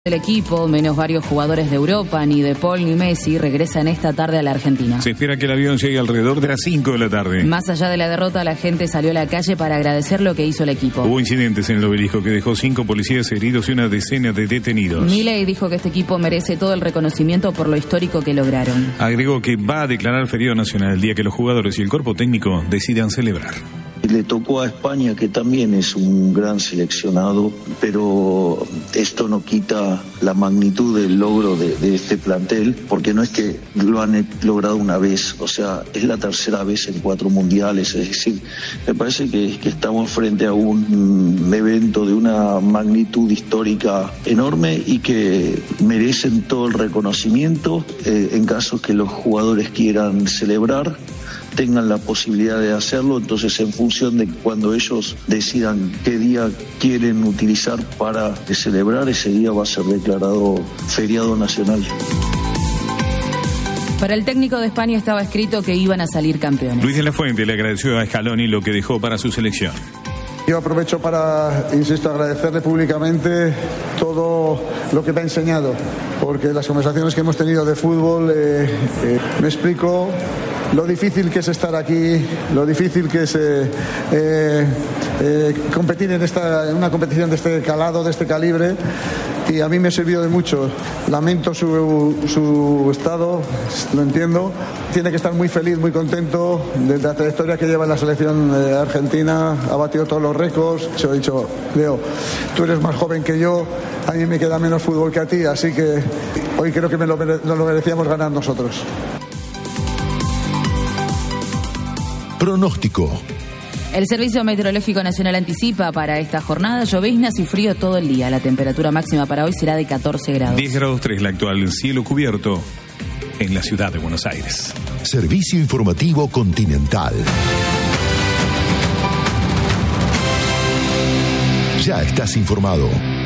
El equipo, menos varios jugadores de Europa, ni De Paul ni Messi, regresan esta tarde a la Argentina. Se espera que el avión llegue alrededor de las 5 de la tarde. Más allá de la derrota, la gente salió a la calle para agradecer lo que hizo el equipo. Hubo incidentes en el obelisco que dejó 5 policías heridos y una decena de detenidos. Milei dijo que este equipo merece todo el reconocimiento por lo histórico que lograron. Agregó que va a declarar feriado nacional el día que los jugadores y el cuerpo técnico decidan celebrar. Le tocó a España, que también es un gran seleccionado, pero esto no quita la magnitud del logro de este plantel, porque no es que lo han logrado una vez, o sea, es la tercera vez en 4 mundiales, es decir, me parece que estamos frente a un evento de una magnitud histórica enorme y que merecen todo el reconocimiento en caso que los jugadores quieran celebrar, tengan la posibilidad de hacerlo. Entonces, en función de cuando ellos decidan qué día quieren utilizar para celebrar, ese día va a ser declarado feriado nacional. Para el técnico de España estaba escrito que iban a salir campeones. Luis de la Fuente le agradeció a Scaloni lo que dejó para su selección. Yo aprovecho para, insisto, agradecerle públicamente todo lo que me ha enseñado, porque las conversaciones que hemos tenido de fútbol me explico lo difícil que es estar aquí, lo difícil que es competir en una competición de este calado, de este calibre, y a mí me ha servido de mucho. Lamento su estado, lo entiendo. Tiene que estar muy feliz, muy contento de la trayectoria que lleva en la selección argentina. Ha batido todos los récords. Se lo he dicho, Leo, tú eres más joven que yo, a mí me queda menos fútbol que a ti, así que hoy creo que nos lo merecíamos ganar nosotros. Pronóstico. El Servicio Meteorológico Nacional anticipa para esta jornada lloviznas y frío todo el día. La temperatura máxima para hoy será de 14 grados. 10 grados 3 la actual, cielo cubierto en la ciudad de Buenos Aires. Servicio Informativo Continental. Ya estás informado.